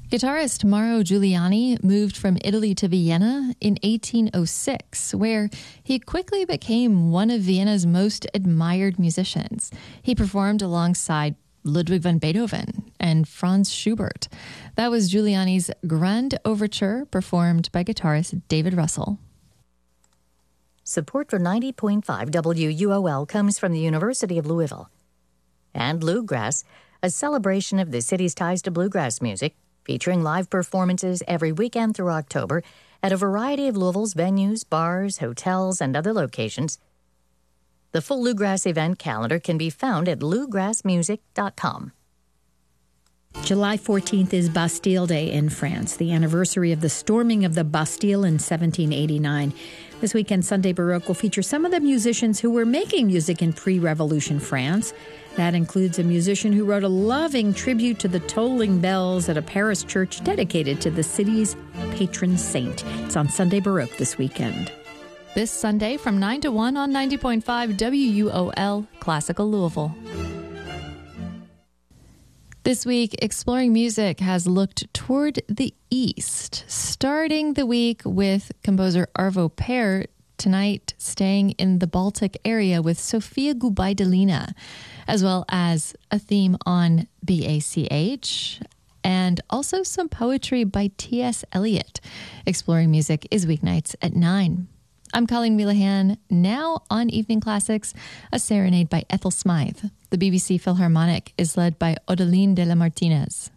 Guitarist Mauro Giuliani moved from Italy to Vienna in 1806, where he quickly became one of Vienna's most admired musicians. He performed alongside Ludwig van Beethoven and Franz Schubert. That was Giuliani's Grand Overture, performed by guitarist David Russell. Support for 90.5 WUOL comes from the University of Louisville. And Bluegrass, a celebration of the city's ties to bluegrass music, featuring live performances every weekend through October at a variety of Louisville's venues, bars, hotels, and other locations. The full Bluegrass event calendar can be found at bluegrassmusic.com. July 14th is Bastille Day in France, the anniversary of the storming of the Bastille in 1789. This weekend, Sunday Baroque will feature some of the musicians who were making music in pre-revolution France. That includes a musician who wrote a loving tribute to the tolling bells at a Paris church dedicated to the city's patron saint. It's on Sunday Baroque this weekend. This Sunday from 9 to 1 on 90.5 WUOL, Classical Louisville. This week, Exploring Music has looked toward the east, starting the week with composer Arvo Pärt, tonight staying in the Baltic area with Sofia Gubaidulina, as well as a theme on BACH, and also some poetry by T.S. Eliot. Exploring Music is weeknights at 9. I'm Colleen Wheelahan. Now on Evening Classics, a serenade by Ethel Smythe. The BBC Philharmonic is led by Odeline de la Martinez.